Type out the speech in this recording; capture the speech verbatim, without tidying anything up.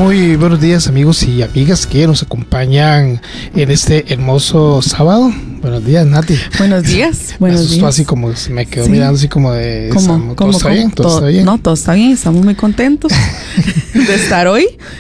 Muy buenos días, amigos y amigas que nos acompañan en este hermoso sábado. Buenos días, Nati. Buenos días. Me buenos asustó días. así como, se me quedó Sí. mirando así como de... ¿Cómo? ¿Todo ¿Cómo? está ¿Cómo? bien? ¿Todo, Todo- está bien? No, todo está bien. Estamos muy contentos de estar hoy